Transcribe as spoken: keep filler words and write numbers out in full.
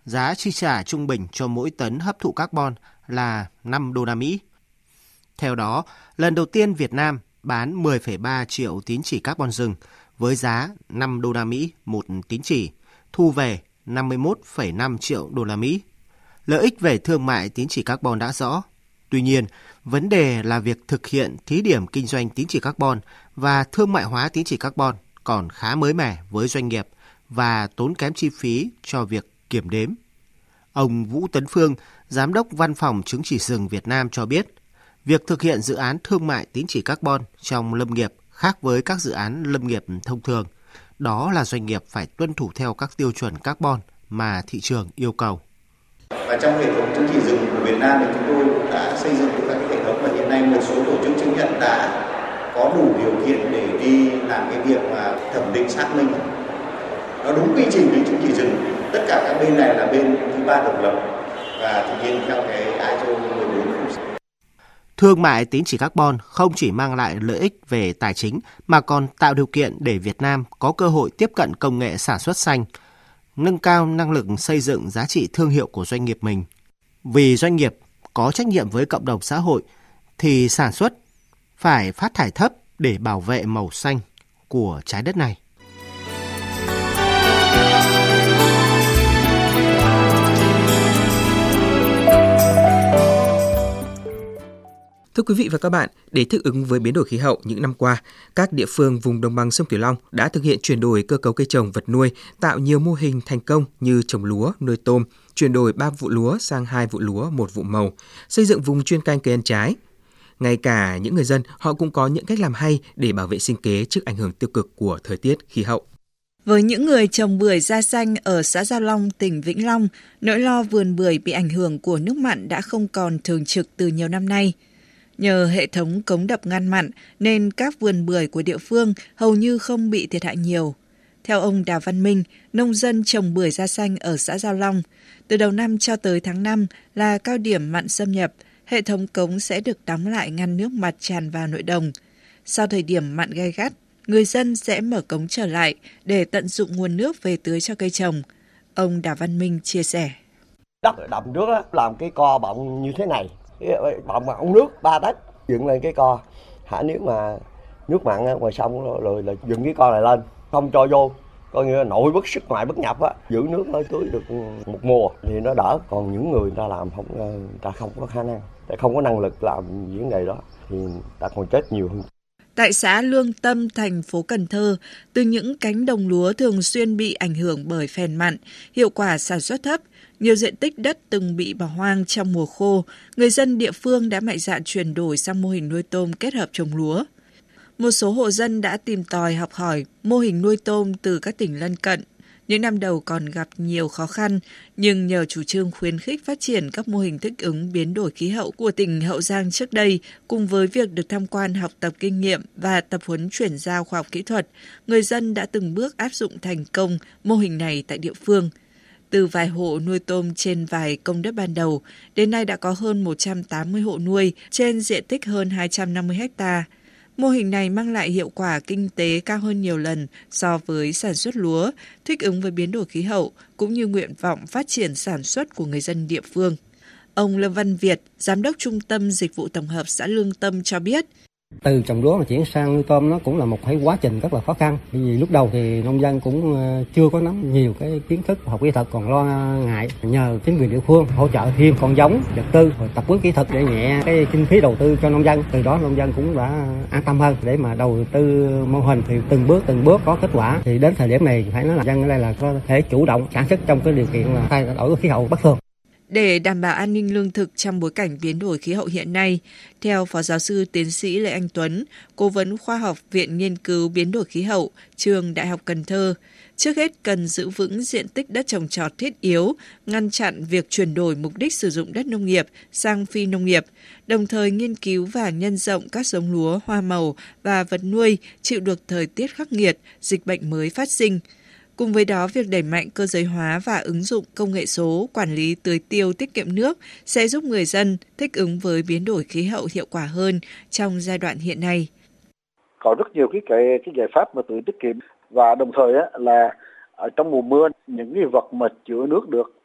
giá chi trả trung bình cho mỗi tấn hấp thụ carbon là năm đô la Mỹ. Theo đó, lần đầu tiên Việt Nam bán mười phẩy ba triệu tín chỉ carbon rừng với giá năm đô la Mỹ một tín chỉ, thu về năm mươi mốt phẩy năm triệu đô la Mỹ. Lợi ích về thương mại tín chỉ carbon đã rõ. Tuy nhiên, vấn đề là việc thực hiện thí điểm kinh doanh tín chỉ carbon và thương mại hóa tín chỉ carbon còn khá mới mẻ với doanh nghiệp và tốn kém chi phí cho việc kiểm đếm. Ông Vũ Tấn Phương, Giám đốc Văn phòng Chứng chỉ rừng Việt Nam cho biết, việc thực hiện dự án thương mại tín chỉ carbon trong lâm nghiệp khác với các dự án lâm nghiệp thông thường. Đó là doanh nghiệp phải tuân thủ theo các tiêu chuẩn carbon mà thị trường yêu cầu. Và trong hệ thống chứng chỉ rừng của Việt Nam thì chúng tôi đã xây dựng được các hệ thống và hiện nay một số tổ chức chứng nhận đã có đủ điều kiện để đi làm cái việc mà thẩm định xác minh. Nó đúng quy trình với chứng chỉ rừng. Tất cả các bên này là bên thứ ba độc lập và thực hiện theo cái i ét o mười bốn không sáu. Thương mại tín chỉ carbon không chỉ mang lại lợi ích về tài chính mà còn tạo điều kiện để Việt Nam có cơ hội tiếp cận công nghệ sản xuất xanh, nâng cao năng lực xây dựng giá trị thương hiệu của doanh nghiệp mình. Vì doanh nghiệp có trách nhiệm với cộng đồng xã hội thì sản xuất phải phát thải thấp để bảo vệ màu xanh của trái đất này. Thưa quý vị và các bạn, để thích ứng với biến đổi khí hậu những năm qua, các địa phương vùng đồng bằng sông Cửu Long đã thực hiện chuyển đổi cơ cấu cây trồng vật nuôi, tạo nhiều mô hình thành công như trồng lúa, nuôi tôm, chuyển đổi ba vụ lúa sang hai vụ lúa, một vụ màu, xây dựng vùng chuyên canh cây ăn trái. Ngay cả những người dân, họ cũng có những cách làm hay để bảo vệ sinh kế trước ảnh hưởng tiêu cực của thời tiết, khí hậu. Với những người trồng bưởi da xanh ở xã Giao Long, tỉnh Vĩnh Long, nỗi lo vườn bưởi bị ảnh hưởng của nước mặn đã không còn thường trực từ nhiều năm nay. Nhờ hệ thống cống đập ngăn mặn nên các vườn bưởi của địa phương hầu như không bị thiệt hại nhiều. Theo ông Đào Văn Minh, nông dân trồng bưởi da xanh ở xã Giao Long, từ đầu năm cho tới tháng năm là cao điểm mặn xâm nhập, hệ thống cống sẽ được đóng lại ngăn nước mặt tràn vào nội đồng. Sau thời điểm mặn gay gắt, người dân sẽ mở cống trở lại để tận dụng nguồn nước về tưới cho cây trồng. Ông Đào Văn Minh chia sẻ. Đất đầm nước á, làm cái co bọng như thế này, bọng ống nước ba tấc, dựng lên cái co. Hả, nếu mà nước mặn ngoài sông rồi, rồi là dựng cái co này lên, không cho vô, coi như là nội bất xuất ngoại bất nhập á, giữ nước mới tưới được một mùa thì nó đỡ. Còn những người ta làm không, người ta không có khả năng, ta không có năng lực làm những nghề đó thì ta còn chết nhiều hơn. Tại xã Lương Tâm, thành phố Cần Thơ, từ những cánh đồng lúa thường xuyên bị ảnh hưởng bởi phèn mặn, hiệu quả sản xuất thấp, nhiều diện tích đất từng bị bỏ hoang trong mùa khô, người dân địa phương đã mạnh dạn chuyển đổi sang mô hình nuôi tôm kết hợp trồng lúa. Một số hộ dân đã tìm tòi học hỏi mô hình nuôi tôm từ các tỉnh lân cận. Những năm đầu còn gặp nhiều khó khăn, nhưng nhờ chủ trương khuyến khích phát triển các mô hình thích ứng biến đổi khí hậu của tỉnh Hậu Giang trước đây, cùng với việc được tham quan học tập kinh nghiệm và tập huấn chuyển giao khoa học kỹ thuật, người dân đã từng bước áp dụng thành công mô hình này tại địa phương. Từ vài hộ nuôi tôm trên vài công đất ban đầu, đến nay đã có hơn một trăm tám mươi hộ nuôi trên diện tích hơn hai trăm năm mươi héc ta. Mô hình này mang lại hiệu quả kinh tế cao hơn nhiều lần so với sản xuất lúa, thích ứng với biến đổi khí hậu, cũng như nguyện vọng phát triển sản xuất của người dân địa phương. Ông Lâm Văn Việt, Giám đốc Trung tâm Dịch vụ Tổng hợp xã Lương Tâm cho biết, từ trồng lúa mà chuyển sang nuôi tôm nó cũng là một cái quá trình rất là khó khăn. Vì lúc đầu thì nông dân cũng chưa có nắm nhiều cái kiến thức học kỹ thuật, còn lo ngại. Nhờ chính quyền địa phương hỗ trợ thêm con giống, vật tư, rồi tập huấn kỹ thuật để nhẹ cái kinh phí đầu tư cho nông dân. Từ đó nông dân cũng đã an tâm hơn để mà đầu tư mô hình thì từng bước từng bước có kết quả. Thì đến thời điểm này phải nói là dân ở đây là có thể chủ động sản xuất trong cái điều kiện là thay đổi khí hậu bất thường. Để đảm bảo an ninh lương thực trong bối cảnh biến đổi khí hậu hiện nay, theo Phó Giáo sư Tiến sĩ Lê Anh Tuấn, Cố vấn khoa học Viện Nghiên cứu Biến đổi Khí hậu, Trường Đại học Cần Thơ, trước hết cần giữ vững diện tích đất trồng trọt thiết yếu, ngăn chặn việc chuyển đổi mục đích sử dụng đất nông nghiệp sang phi nông nghiệp, đồng thời nghiên cứu và nhân rộng các giống lúa, hoa màu và vật nuôi chịu được thời tiết khắc nghiệt, dịch bệnh mới phát sinh. Cùng với đó, việc đẩy mạnh cơ giới hóa và ứng dụng công nghệ số, quản lý tưới tiêu tiết kiệm nước sẽ giúp người dân thích ứng với biến đổi khí hậu hiệu quả hơn trong giai đoạn hiện nay. Có rất nhiều cái cái, cái giải pháp mà tưới tiết kiệm và đồng thời á, là ở trong mùa mưa những cái vật mà chứa nước được